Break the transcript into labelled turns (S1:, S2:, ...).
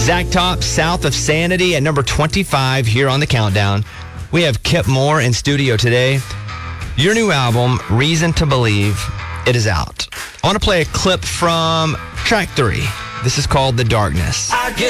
S1: Zach Top, South of Sanity at number 25 here on the countdown. We have Kip Moore in studio today. Your new album, Reason to Believe, it is out. I want to play a clip from track 3. This is called The Darkness.